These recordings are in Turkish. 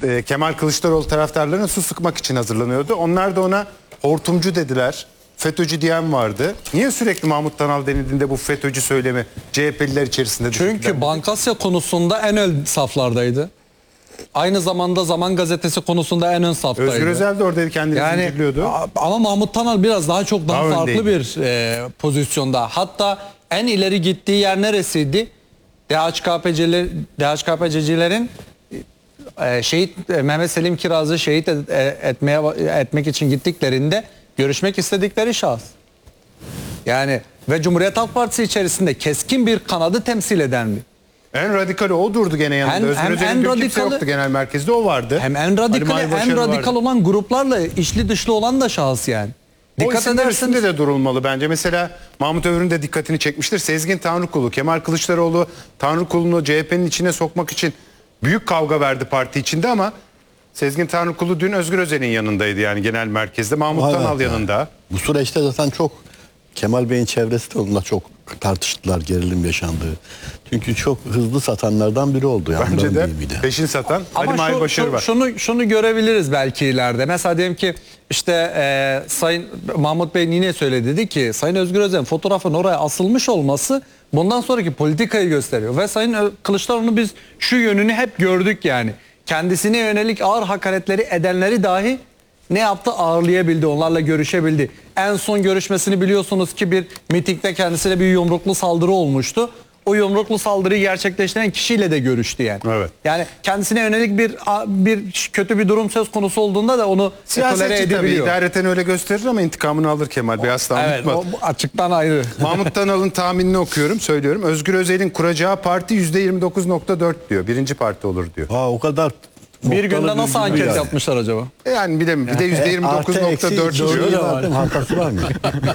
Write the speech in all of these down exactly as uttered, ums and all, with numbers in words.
e, Kemal Kılıçdaroğlu taraftarlarına su sıkmak için hazırlanıyordu. Onlar da ona hortumcu dediler. FETÖ'cü diyen vardı. Niye sürekli Mahmut Tanal denildiğinde bu FETÖ'cü söylemi C H P'liler içerisinde? Çünkü Bankasya konusunda en ön saflardaydı. Aynı zamanda Zaman Gazetesi konusunda en ön saftaydı. Özgür Özel de oradaydı, kendini yani, zincirliyordu. Ama Mahmut Tanal biraz daha çok daha, Daha farklı öndeydi. bir e, pozisyonda. Hatta en ileri gittiği yer neresiydi? D H K P'ciler, D H K P'cilerin e, şehit e, Mehmet Selim Kiraz'ı şehit et, e, etmeye etmek için gittiklerinde görüşmek istedikleri şahıs. Yani ve Cumhuriyet Halk Partisi içerisinde keskin bir kanadı temsil eden bir. En radikali o durdu gene yanında. Hem- Özgür hem Özel'in en dün kimse radikali- yoktu genel merkezde, o vardı. Hem en radikal Ali en Mahir radikal vardı. olan gruplarla içli dışlı olan da şahıs yani. O Dikkat isimler ederseniz üstünde de durulmalı bence. Mesela Mahmut Övür'ün de dikkatini çekmiştir. Sezgin Tanrıkulu, Kemal Kılıçdaroğlu Tanrıkulu'nu C H P'nin içine sokmak için büyük kavga verdi parti içinde ama Sezgin Tanrıkulu dün Özgür Özel'in yanındaydı, yani genel merkezde. Mahmut Vay Tanal be. yanında. Bu süreçte zaten çok Kemal Bey'in çevresi de onunla çok tartıştılar, gerilim yaşandı. Çünkü çok hızlı satanlardan biri oldu. Yani Bence de deyimiyle. peşin satan Ali ama Mahir şu, Başarı şu- var. şunu şunu görebiliriz belki ileride. Mesela diyelim ki işte e, Sayın Mahmut Bey yine söyledi, dedi ki Sayın Özgür Özel'in fotoğrafın oraya asılmış olması bundan sonraki politikayı gösteriyor. Ve Sayın Ö- Kılıçdaroğlu'nu biz şu yönünü hep gördük yani. Kendisine yönelik ağır hakaretleri edenleri dahi ne yaptı? Ağırlayabildi, onlarla görüşebildi. En son görüşmesini biliyorsunuz ki bir mitingde kendisine bir yumruklu saldırı olmuştu. O yumruklu saldırıyı gerçekleştiren kişiyle de görüştü yani. Evet. Yani kendisine yönelik bir bir kötü bir durum söz konusu olduğunda da onu tolere Siyasetçi tabii, edebiliyor. idareten öyle gösterir ama intikamını alır Kemal Bey, asla Evet, unutma. o bu açıktan ayrı. Mahmut Tanal'ın tahminini okuyorum, söylüyorum. Özgür Özel'in kuracağı parti yüzde yirmi dokuz nokta dört diyor. Birinci parti olur diyor. Aa, o kadar Bir günde noktalı nasıl virgül anket yani. yapmışlar acaba? E Yani bilemiyorum. Bir de yüzde yirmi dokuz Artı, nokta dört eksi, diyor. doğru var. Hatası var mı?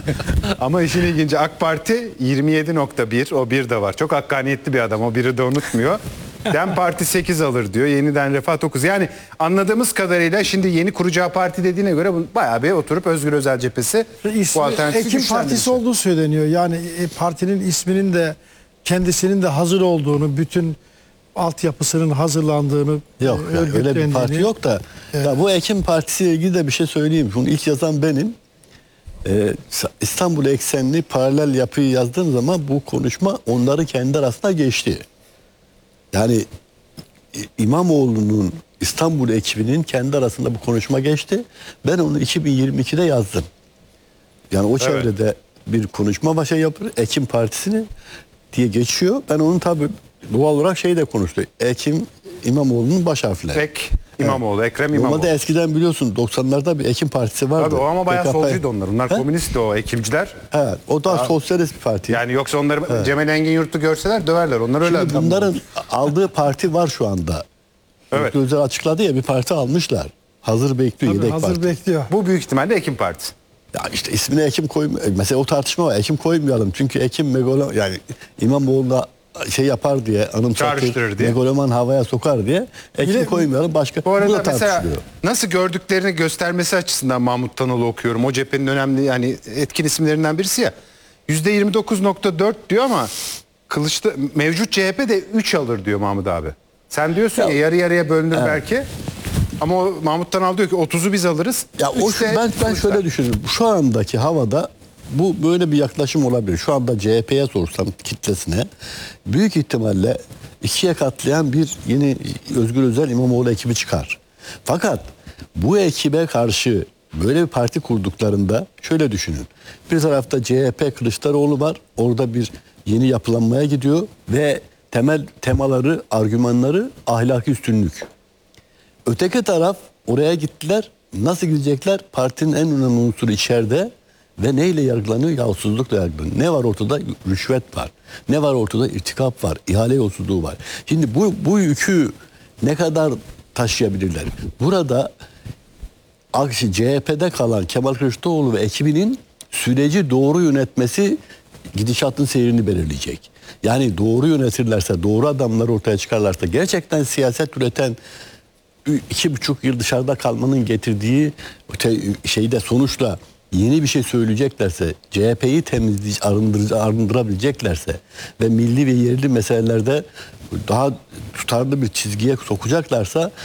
Ama işin ilginci, AK Parti yirmi yedi nokta bir, o bir de var. Çok hakkaniyetli bir adam, o biri de unutmuyor. DEM Parti sekiz alır diyor. Yeniden Refah dokuz. Yani anladığımız kadarıyla şimdi yeni kuracağı parti dediğine göre bu bayağı bir oturup Özgür Özel cephesi İsmi bu alternatifi Ekim güçlendirecek. Partisi olduğu söyleniyor. Yani e, partinin isminin de kendisinin de hazır olduğunu, bütün altyapısının hazırlandığını, Yok e, ya, öyle bir örgütlendiğini- parti yok da. Ya bu Ekim Partisi ile ilgili de bir şey söyleyeyim. Bunu ilk yazan benim. Ee, İstanbul eksenli paralel yapıyı yazdığım zaman bu konuşma onları kendi arasında geçti. Yani İmamoğlu'nun İstanbul ekibinin kendi arasında bu konuşma geçti. Ben onu iki bin yirmi ikide yazdım. Yani o çevrede bir konuşma başa yapılır. Ekim Partisi'ni diye geçiyor. Ben onun tabii doğal olarak şeyi de konuştu. Ekim İmamoğlu'nun baş harfleri. Ek İmamoğlu, Ekrem İmamoğlu. Normalde eskiden biliyorsun doksanlarda bir Ekim Partisi vardı. Tabii o ama bayağı P K K. solcuydu onlar. Onlar He? komünistti, o ekimciler. Evet, o da sosyalist bir parti. Yani yoksa onları Cemal Engin Yurt'u görseler döverler. Onlar öyle Şimdi adamlar. bunların aldığı parti var şu anda. Evet. Özgür Özel açıkladı ya, bir parti almışlar. Hazır bekliyor, Tabii yedek hazır parti. bekliyor. Bu büyük ihtimalle Ekim Partisi. Ya işte ismine Ekim koyma. Mesela o tartışma var. Ekim koymayalım. Çünkü Ekim megalo yani İmamoğlu'na şey yapar diye, anımsatır, Çağrıştırır diye. megaloman havaya sokar diye Ekim Bir de- koymayalım. Başka Bu arada da mesela tartışılıyor. nasıl gördüklerini göstermesi açısından Mahmut Tanal'ı okuyorum. O cephenin önemli, yani etkin isimlerinden birisi ya. yüzde yirmi dokuz nokta dört diyor ama Kılıçda, mevcut C H P de üç alır diyor Mahmut abi. Sen diyorsun ya, Ya- yarı yarıya bölünür belki. Ama o Mahmut Tanal diyor ki otuzu biz alırız. Ya o üçte şu, ben ben Kılıçlar. şöyle düşünüyorum. Şu andaki havada bu böyle bir yaklaşım olabilir. Şu anda C H P'ye sorsam kitlesine büyük ihtimalle ikiye katlayan bir yeni Özgür Özel İmamoğlu ekibi çıkar. Fakat bu ekibe karşı böyle bir parti kurduklarında şöyle düşünün. Bir tarafta C H P Kılıçdaroğlu var. Orada bir yeni yapılanmaya gidiyor ve temel temaları, argümanları ahlaki üstünlük. Öteki taraf oraya gittiler. Nasıl gidecekler? Partinin en önemli unsuru içeride ve neyle yargılanıyor? Yolsuzlukla yargılanıyor. Ne var ortada? Rüşvet var. Ne var ortada? İrtikap var. İhale yolsuzluğu var. Şimdi bu, bu yükü ne kadar taşıyabilirler? Burada C H P'de kalan Kemal Kılıçdaroğlu ve ekibinin süreci doğru yönetmesi gidişatın seyrini belirleyecek. Yani doğru yönetirlerse, doğru adamları ortaya çıkarlarsa, gerçekten siyaset üreten iki buçuk yıl dışarıda kalmanın getirdiği şeyde sonuçla yeni bir şey söyleyeceklerse, C H P'yi temizleyici, arındır, arındırabileceklerse ve milli ve yerli meselelerde daha tutarlı bir çizgiye sokacaklarsa